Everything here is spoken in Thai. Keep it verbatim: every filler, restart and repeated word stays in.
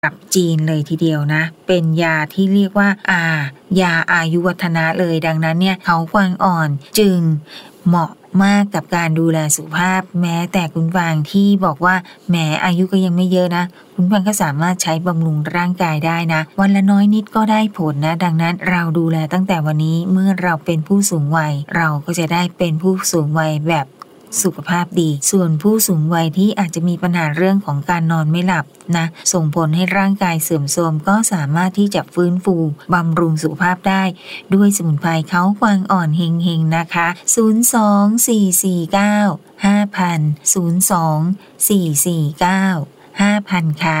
กับจีนเลยทีเดียวนะเป็นยาที่เรียกว่าอายาอายุวัฒนะเลยดังนั้นเนี่ยเขากวางอ่อนจึงเหมาะมากกับการดูแลสุขภาพแม้แต่คุณฟางที่บอกว่าแหมอายุก็ยังไม่เยอะนะคุณฟางก็สามารถใช้บำรุงร่างกายได้นะวันละน้อยนิดก็ได้ผลนะดังนั้นเราดูแลตั้งแต่วันนี้เมื่อเราเป็นผู้สูงวัยเราก็จะได้เป็นผู้สูงวัยแบบสุขภาพดีส่วนผู้สูงวัยที่อาจจะมีปัญหาเรื่องของการนอนไม่หลับนะส่งผลให้ร่างกายเสื่อมโทรมก็สามารถที่จะฟื้นฟูบำรุงสุขภาพได้ด้วยสมุนไพรเขากวางอ่อนเฮงๆนะคะศูนย์ สอง สี่ สี่ เก้า ห้า ศูนย์ ศูนย์ สอง สี่ สี่ เก้า ห้า ค่ะ